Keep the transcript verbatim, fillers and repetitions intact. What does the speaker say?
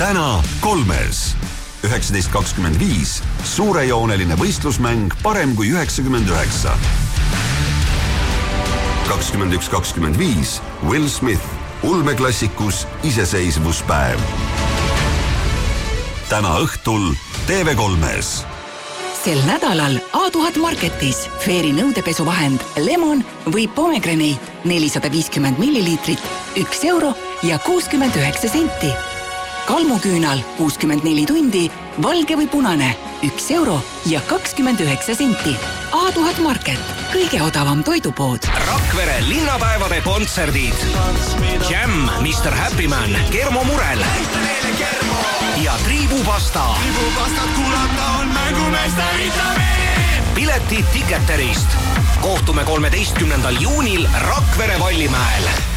täna kolmes. üheksateist kakskümmend viis. Suurejooneline võistlusmäng parem kui üheksakümmend üheksa. kakskümmend üks kakskümmend viis. Will Smith. Ulmeklassikus iseseisvuspäev. Täna õhtul T V kolmes. Sel nädalal A tuhat Marketis Fairy nõudepesuvahend Lemon või Pomegranate nelisada viiskümmend milliliitrit, üks euro ja kuuskümmend üheksa senti. Kalmuküünal kuuskümmend neli tundi, valge või punane, üks euro ja kakskümmend üheksa senti. A tuhat Market, kõige odavam toidupood. Rakvere linnapäevade kontserdid. Jam, mister Happy Man, Kermo Murel ja Triibupasta. Triibupastat kuulata on mängumeeste vitamiin. Piletid Ticketerist. Kohtume kolmeteistkümnendal juunil Rakvere Vallimäel.